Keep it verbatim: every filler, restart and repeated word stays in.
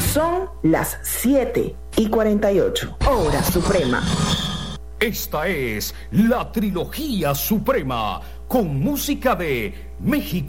Son las siete y cuarenta y ocho, hora suprema. Esta es la trilogía suprema, con música de México.